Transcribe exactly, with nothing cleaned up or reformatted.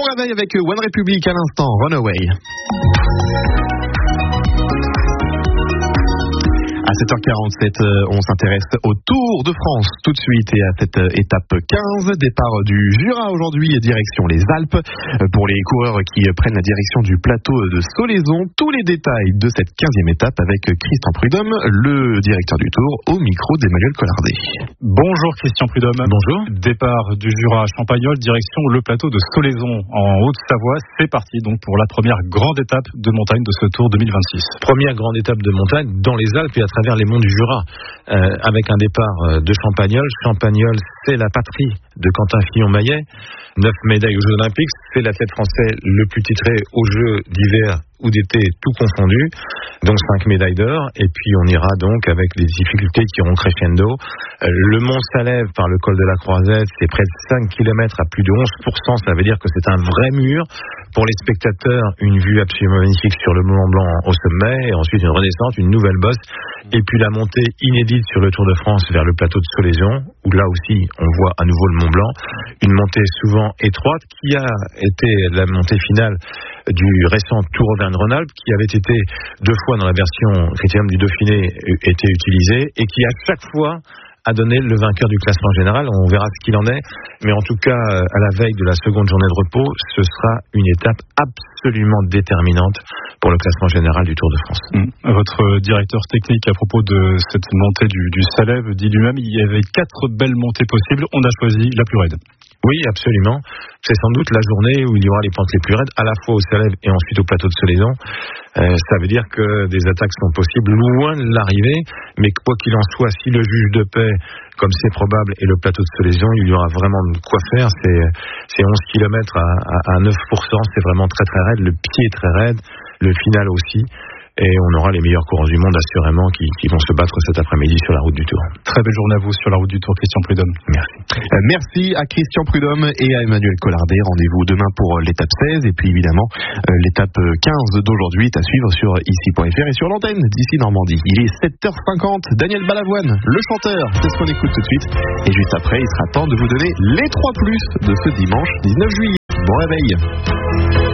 Bon réveil avec One Republic à l'instant, Runaway. À sept heures quarante-sept, on s'intéresse au Tour de France tout de suite et à cette étape quinze, départ du Jura aujourd'hui, direction les Alpes. Pour les coureurs qui prennent la direction du plateau de Solaizon, tous les détails de cette quinzième étape avec Christian Prudhomme, le directeur du Tour, au micro d'Emmanuel Collardet. Bonjour Christian Prudhomme. Bonjour. Départ du Jura à Champagnole, direction le plateau de Solaizon en Haute-Savoie. C'est parti donc pour la première grande étape de montagne de ce Tour deux mille vingt-six. Première grande étape de montagne dans les Alpes et à travers les monts du Jura, euh, avec un départ de Champagnole. Champagnole, c'est la patrie de Quentin Fillon-Maillet. Neuf médailles aux Jeux Olympiques, c'est l'athlète français le plus titré aux Jeux d'hiver ou d'été, tout confondu. Donc cinq médailles d'or. Et puis on ira donc avec les difficultés qui iront crescendo. Euh, le mont Salève par le col de la Croisette, c'est près de cinq kilomètres à plus de onze pour cent. Ça veut dire que c'est un vrai mur. Pour les spectateurs, une vue absolument magnifique sur le Mont Blanc au sommet. Et ensuite une redescente, une nouvelle bosse. Et puis la montée inédite sur le Tour de France vers le plateau de Solaizon, où là aussi on voit à nouveau le Mont Blanc. Une montée souvent étroite qui a été la montée finale du récent Tour Auvergne-Rhône-Alpes, qui avait été deux fois dans la version Critérium du Dauphiné été utilisée et qui à chaque fois a donné le vainqueur du classement général. On verra ce qu'il en est, mais en tout cas à la veille de la seconde journée de repos, ce sera une étape absolument déterminante pour le classement général du Tour de France. Mmh. Votre directeur technique à propos de cette montée du, du Salève dit lui-même il y avait quatre belles montées possibles, on a choisi la plus raide. Oui, absolument. C'est sans doute la journée où il y aura les pentes les plus raides, à la fois au Salève et ensuite au plateau de Solaizon. Euh, ça veut dire que des attaques sont possibles loin de l'arrivée, mais quoi qu'il en soit, si le juge de paix, comme c'est probable, est le plateau de Solaizon, il y aura vraiment de quoi faire. C'est, c'est onze kilomètres à, à, à neuf pour cent, c'est vraiment très très raide. Le pied est très raide, le final aussi. Et on aura les meilleurs coureurs du monde assurément qui, qui vont se battre cet après-midi sur la route du Tour. Très belle journée à vous sur la route du Tour, Christian Prudhomme. Merci. Euh, merci à Christian Prudhomme et à Emmanuel Collardet. Rendez-vous demain pour l'étape seize et puis évidemment euh, l'étape quinze d'aujourd'hui est à suivre sur ici point f r et sur l'antenne d'ici Normandie. Il est sept heures cinquante. Daniel Balavoine, le chanteur, c'est ce qu'on écoute tout de suite. Et juste après, il sera temps de vous donner les trois plus de ce dimanche dix-neuf juillet. Bon réveil.